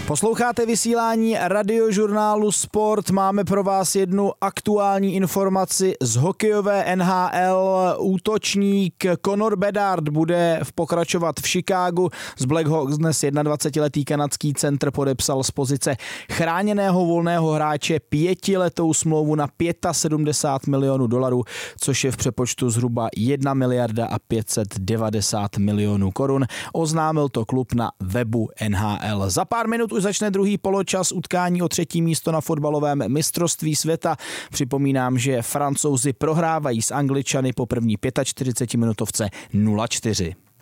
Posloucháte vysílání radiožurnálu Sport. Máme pro vás jednu aktuální informaci z hokejové NHL. Útočník Connor Bedard bude pokračovat v Chicagu. Z Blackhawks dnes 21letý kanadský centr podepsal z pozice chráněného volného hráče 5letou smlouvu na $75 milionů, což je v přepočtu zhruba 1 miliarda a 590 milionů korun. Oznámil to klub na webu NHL. Za pár minut už začne druhý poločas utkání o 3. místo na fotbalovém mistrovství světa. Připomínám, že Francouzi prohrávají s Angličany po první 45 minutovce 0-4.